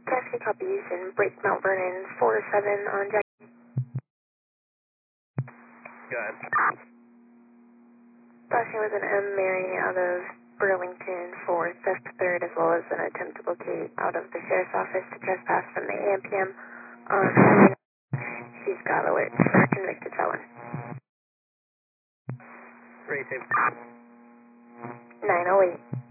Cascade copies and break Mount Vernon 4-7 on Jack. Go ahead. Flashing with an M. Mary out of Burlington for theft third, as well as an attempt to locate out of the sheriff's office to trespass from the AM/PM. She's got alert for a convicted felon. Rating. 908.